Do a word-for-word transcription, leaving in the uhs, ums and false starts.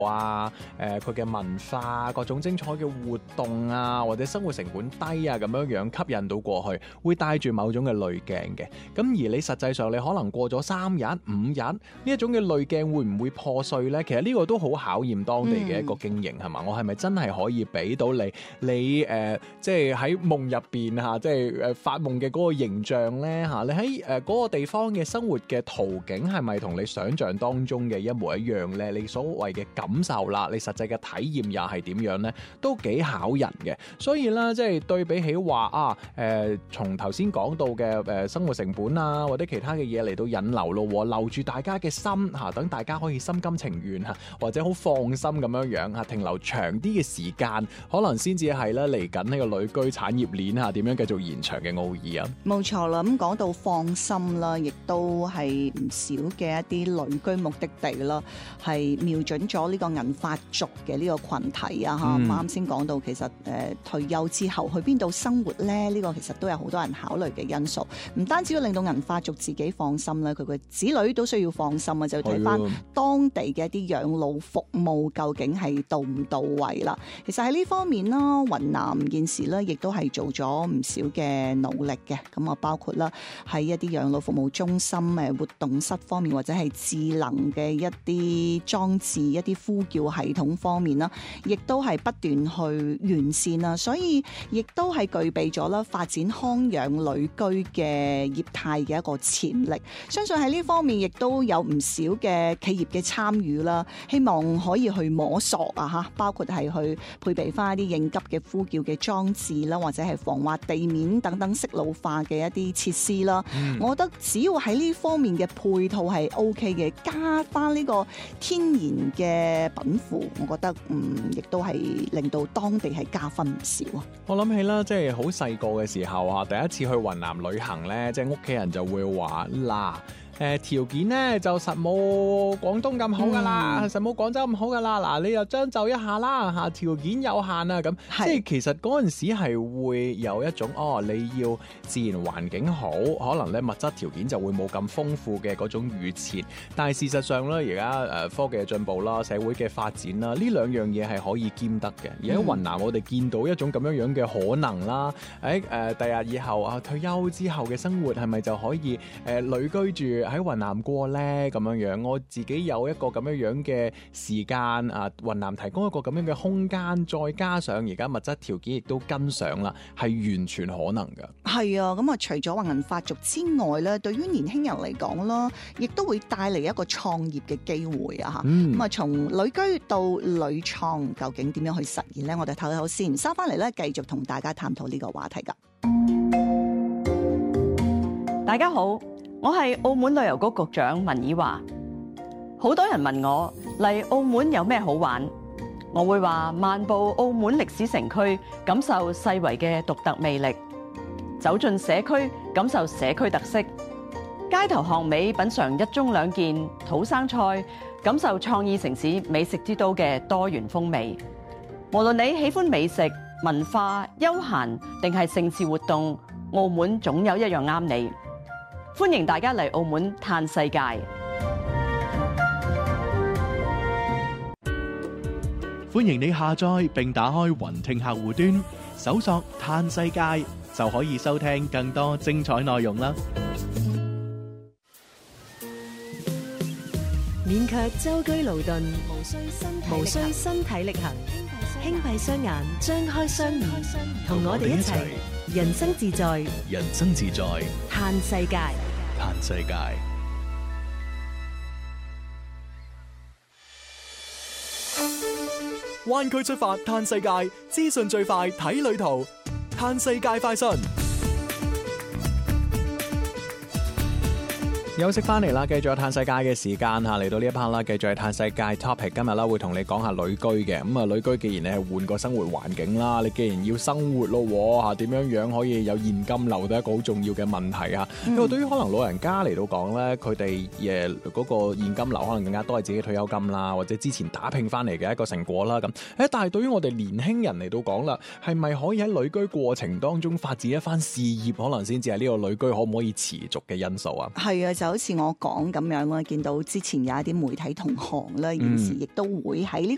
啊，誒佢嘅文化、各種精彩嘅活動啊，或者生活成本低啊，咁樣樣吸引到過去，會帶住某種嘅濾鏡嘅。咁而你實際上你可能過咗三日、五日呢一種嘅濾鏡會唔會破碎呢？其實呢個都好考驗當地嘅一個經營係嘛、嗯？我係咪真係可以俾到你你誒、呃、即係喺夢入邊嚇，即係誒發夢嘅嗰個形象呢？嚇？你喺誒嗰個地方嘅生活嘅途徑係咪同你想象當中嘅一模一樣呢？你所謂嘅感感受啦，你實際嘅體驗又係點樣呢？都幾考人嘅。所以咧，即係對比起話啊，誒、呃，從頭先講到嘅誒、呃、生活成本啊，或者其他嘅嘢嚟到引流咯，留住大家嘅心吓，等、啊、大家可以心甘情願吓，或者好放心咁樣樣吓，停留長啲嘅時間，可能先至係咧嚟緊呢個旅居產業鏈吓，點樣繼續延長嘅奧義啊？冇錯啦，咁講到放心啦，亦都係唔少嘅一啲旅居目的地啦，係瞄準咗呢個銀髮族嘅呢個群體啊，嚇、嗯！啱先講到其實誒、呃、退休之後去邊度生活咧？呢、呢個其實都有好多人考慮嘅因素，唔單止要令到銀髮族自己放心咧，佢嘅子女都需要放心啊！就要睇翻當地嘅一啲養老服務究竟係到唔到位啦。其實喺呢方面啦，雲南現時咧亦都係做咗唔少嘅努力嘅，咁啊包括啦喺一啲養老服務中心誒活動室方面，或者係智能嘅一啲裝置、一啲呼叫系統方面啦，亦都係不斷去完善啦，所以亦都係具備咗啦發展康養旅居嘅業態嘅一個潛力。相信喺呢方面亦都有唔少嘅企業嘅參與啦，希望可以去摸索啊嚇，包括係去配備翻一啲應急嘅呼叫嘅裝置啦，或者係防滑地面等等適老化嘅一啲設施啦。嗯、我覺得只要喺呢方面嘅配套係 O K 嘅，加翻呢個天然嘅稟賦，我覺得嗯，亦都係令到當地係加分唔少啊！我諗起啦，即係好細個嘅時候啊，第一次去雲南旅行咧，即係屋企人就會話嗱。誒條件咧就實冇廣東咁好噶啦，嗯、實冇廣州咁好噶啦。嗱，你又將就一下啦嚇，條件有限啊咁。即係其實嗰陣時係會有一種哦，你要自然環境好，可能咧物質條件就會冇咁豐富嘅嗰種預設。但係事實上咧，而家誒科技嘅進步啦，社會嘅發展啦，呢兩樣嘢係可以兼得嘅。而喺雲南，我哋見到一種咁樣樣嘅可能啦。誒誒，第日以後啊退休之後嘅生活係咪就可以誒旅居住喺雲南過呢？咁樣樣，我自己有一個咁樣樣嘅時間啊，雲南提供一個咁樣嘅空間，再加上而家物質條件亦都跟上啦，係完全可能㗎。係啊，咁啊，除咗話銀髮族之外咧，對於年輕人嚟講啦，亦都會帶嚟一個創業嘅機會啊！嚇、嗯，咁啊，從旅居到旅創，究竟點樣去實現呢？我哋唞唞先，收翻嚟咧，繼續同大家探討呢個話題㗎。 大家好。我係澳門旅遊局局長文以華，好多人問我嚟澳門有咩好玩，我會話漫步澳門歷史城區，感受世遺嘅獨特魅力；走進社區，感受社區特色；街頭巷尾品嘗一盅兩件土生菜，感受創意城市美食之都嘅多元風味。無論你喜歡美食、文化、休閒定係盛事活動，澳門總有一樣啱你。歡迎大家嚟澳門嘆世界。 歡迎你下載並打開雲聽客戶端，搜索嘆世界就可以收聽更多精彩內容啦。 勉強舟車勞頓，無需身體力行，輕閉雙眼，張開雙耳，同我哋一齊人生自在， 人生自在， 嘆世界， 嘆世界。灣區出發嘆世界，資訊最快睇旅途，嘆世界快訊。 休息翻嚟啦，繼續有嘆世界嘅時間嚇，嚟到呢一 part 啦，繼續係嘆世界 topic。今日啦會同你講下旅居嘅，咁啊旅居既然你係換個生活環境啦，你既然要生活咯嚇，點樣樣可以有現金流都係一個好重要嘅問題啊。因為對於可能老人家嚟到講咧，佢哋誒嗰個現金流可能更加多係自己退休金啦，或者之前打拼翻嚟嘅一個成果啦咁。誒，但係對於我哋年輕人嚟到講啦，係咪可以喺旅居過程當中發展一番事業，可能先至係呢個旅居可唔可以持續嘅因素啊？係啊，就好似我講咁樣啦，見到之前有一啲媒體同行啦，現時亦都會喺呢個